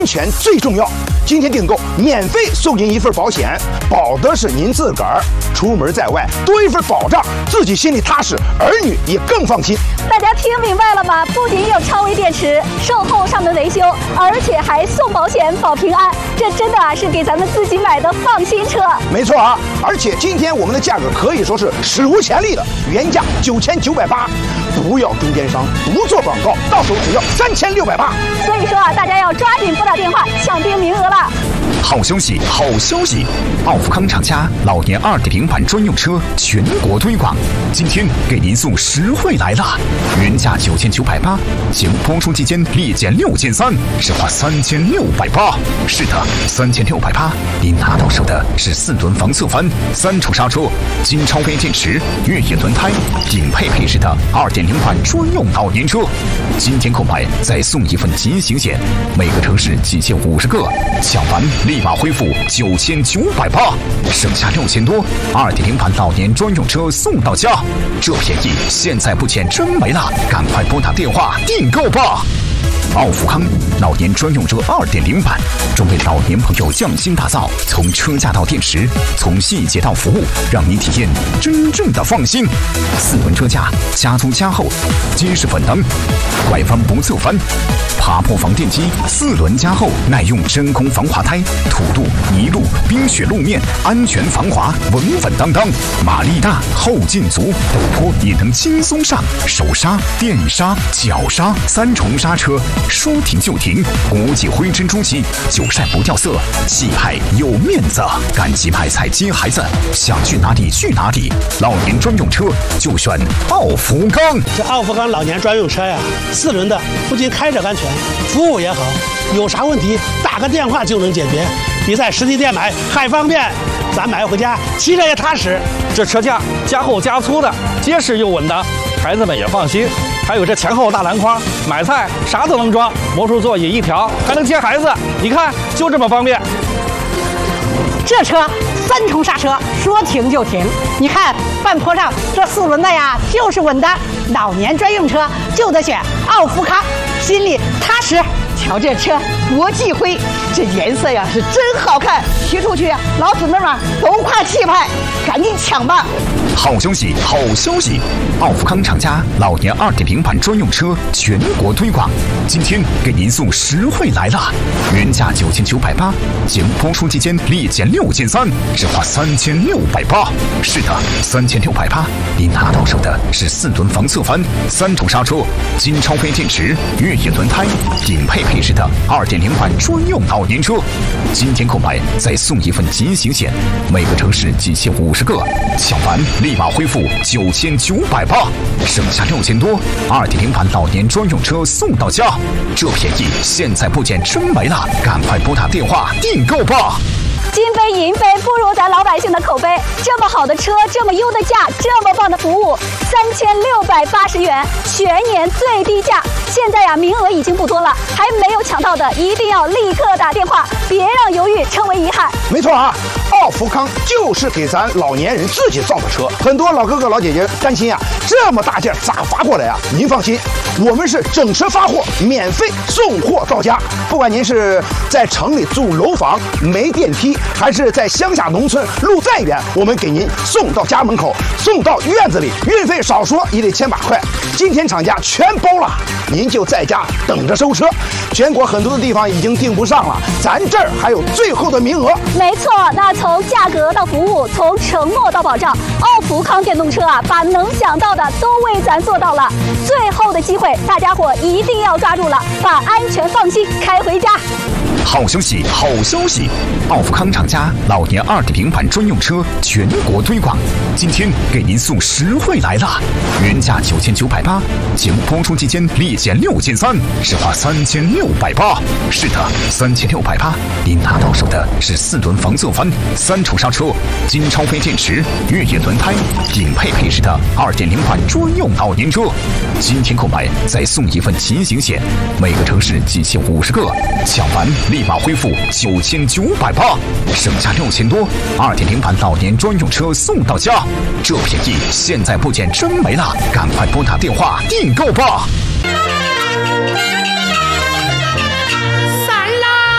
全最重要，今天订购免费送您一份保险，保的是您自个儿。出门在外多一份保障，自己心里踏实，儿女也更放心。 大家听明白了吗？不仅有超微电池，售后上门维修，而且还送保险保平安，这真的是给咱们自己买的放心车。 没错啊，而且今天我们的价格可以说是史无前例的，原价9980，不要中间商，不做广告，到手只要3680。 所以说啊，大家要抓紧拨打电话抢订名额了。 好消息，好消息！奥富康厂家老年2.0版专用车全国推广，今天给您送实惠来了，原价9980，经播出期间立减6减3，只花3680。是的，3680，您拿到手的是4轮防侧翻、3重刹车、金超微电池、越野轮胎，顶配配置的2.0版专用老年车。今天购买再送一份急行险，每个城市仅限50个，抢完立马恢复9980，剩下6000多，2.0版老年专用车送到家，这便宜现在不捡真没了，赶快拨打电话订购吧！奥富康老年专用车2.0版，专为老年朋友匠心打造，从车架到电池，从细节到服务，让您体验真正的放心。4轮车架，加粗加厚，结实稳当，拐翻不侧翻，爬坡防电机，4轮加厚，耐用真空防滑胎，土路、泥路、冰雪路面安全防滑，稳稳当当，马力大，后劲足，陡坡也能轻松上，手刹、电刹、脚刹，3重刹车。说停就停，国际灰珍珠漆，久晒不掉色，气派有面子，赶集派才接孩子，想去哪里去哪里。老年专用车就选奥富康。 这奥富康老年专用车呀，4轮的，不仅开着安全，服务也好，有啥问题打个电话就能解决，比在实体店买还方便。咱买回家骑着也踏实。 这车架加厚加粗的，结实又稳当，孩子们也放心。还有这前后大篮筐，买菜啥都能装，魔术座椅一条，还能接孩子，你看就这么方便。 这车3重刹车，说停就停。你看半坡上这4轮的呀，就是稳当。老年专用车就得选奥富康，心里踏实。瞧这车国际灰，这颜色呀是真好看，骑出去呀，老姊妹们都夸气派，赶紧抢吧！ 好消息，好消息！奥富康厂家老年2.0版专用车全国推广，今天给您送实惠来了，原价9980，经播出期间立减6减3，只花3680。是的，3680，您拿到手的是4轮防侧翻、3重刹车、金超微电池、越野轮胎，顶配配置的2.0版专用老年车。今天购买再送一份急行险，每个城市仅限50个，抢完立马恢复9980，剩下6000多，2.0版老年专用车送到家，这便宜现在不捡真没了，赶快拨打电话订购吧！ 金杯银杯不如咱老百姓的口碑，这么好的车，这么优的价，这么棒的服务，3680元，全年最低价。现在呀，名额已经不多了，还没有抢到的，一定要立刻打电话，别让犹豫成为遗憾。 没错啊，奥富康就是给咱老年人自己造的车，很多老哥哥老姐姐担心啊，这么大件咋发过来啊？您放心，我们是整车发货，免费送货到家。不管您是在城里住楼房没电梯，还是在乡下农村路再远，我们给您送到家门口，送到院子里，运费少说也得1000把块。今天厂家全包了，您就在家等着收车。全国很多的地方已经订不上了，咱这儿还有最后的名额。 没错，那从价格到服务，从承诺到保障，奥富康电动车啊，把能想到的都为咱做到了。最后的机会，大家伙一定要抓住了，把安全放心开回家。 好消息，好消息！奥富康厂家老年2.0版专用车全国推广，今天给您送实惠来了，原价9980，经播出期间立减6减3，只花3680。是的，3680，您拿到手的是4轮防侧翻、3重刹车、金超微电池、越野轮胎，顶配配置的2.0版专用老年车。今天购买再送一份骑行险，每个城市仅限50个，抢完立马恢复9980，剩下6000多，2.0版老年专用车送到家，这便宜现在不捡真没了，赶快拨打电话订购吧！